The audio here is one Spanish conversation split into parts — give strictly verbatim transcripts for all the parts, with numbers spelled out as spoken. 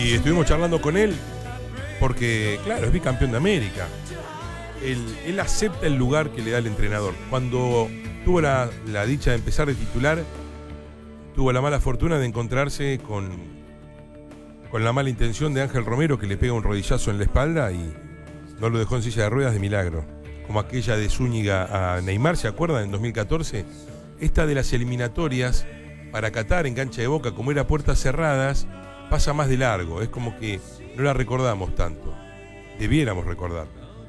Y estuvimos charlando con él porque, claro, es bicampeón de América. Él, él acepta el lugar que le da el entrenador. Cuando tuvo la, la dicha de empezar de titular, tuvo la mala fortuna de encontrarse con, con la mala intención de Ángel Romero, que le pega un rodillazo en la espalda y no lo dejó en silla de ruedas de milagro. Como aquella de Zúñiga a Neymar, ¿se acuerdan? En dos mil catorce. Esta de las eliminatorias para Qatar en cancha de Boca, como era puertas cerradas, pasa más de largo. Es como que no la recordamos tanto. Debiéramos recordarla.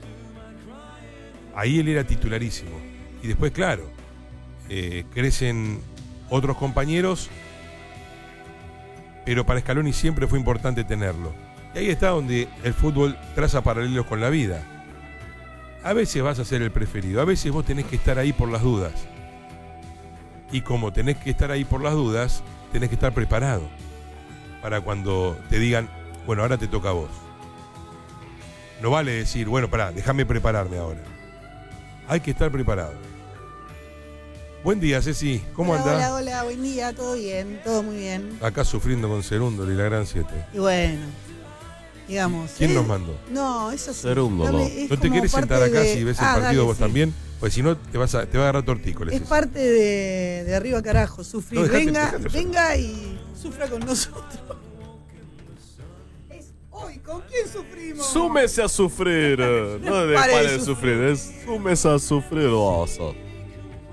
Ahí él era titularísimo. Y después, claro, eh, crecen otros compañeros, pero para Scaloni siempre fue importante tenerlo. Y ahí está donde el fútbol traza paralelos con la vida. A veces vas a ser el preferido, a veces vos tenés que estar ahí por las dudas. Y como tenés que estar ahí por las dudas, tenés que estar preparado para cuando te digan, bueno, ahora te toca a vos. No vale decir, bueno, pará, déjame prepararme ahora. Hay que estar preparado. Buen día, Ceci, ¿cómo hola, andás? Hola, hola, buen día, todo bien, todo muy bien. Acá sufriendo con Cerúndolo y la Gran siete. Y bueno, digamos. ¿Quién ¿eh? nos mandó? No, eso sí. Cerúndolo. No, ¿No te querés sentar acá de... si ves el ah, partido dale, vos sí. también? Pues si no, te, vas a, te va a agarrar tortícolis. Es ese. parte de, de arriba carajo, sufrir. No, dejate, venga, dejate venga y sufra con nosotros. Es hoy, ¿con quién sufrimos? Súmese a sufrir. No de pare de sufrir, es súmese a sufrir, oso.